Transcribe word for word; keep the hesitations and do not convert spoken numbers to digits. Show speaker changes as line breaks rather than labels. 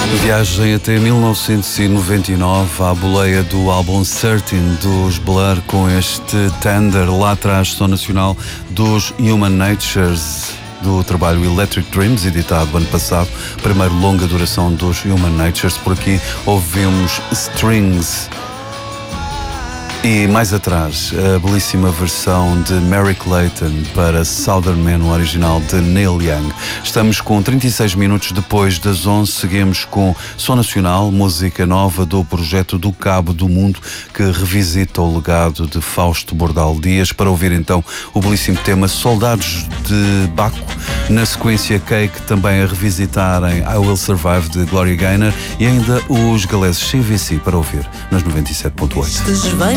Viagem até mil novecentos e noventa e nove à boleia do álbum Certain dos Blur, com este Tender. Lá atrás, som nacional dos Human Natures, do trabalho Electric Dreams, editado ano passado, primeiro longa duração dos Human Natures. Por aqui ouvimos Strings. E mais atrás, a belíssima versão de Mary Clayton para Southern Man, o original de Neil Young. Estamos com trinta e seis minutos depois das onze, seguimos com som nacional, música nova do projeto Do Cabo do Mundo, que revisita o legado de Fausto Bordal Dias. Para ouvir então o belíssimo tema Soldados de Baco, na sequência Cake também a revisitarem I Will Survive de Gloria Gaynor, e ainda os galeses C V C para ouvir nas noventa e sete ponto oito.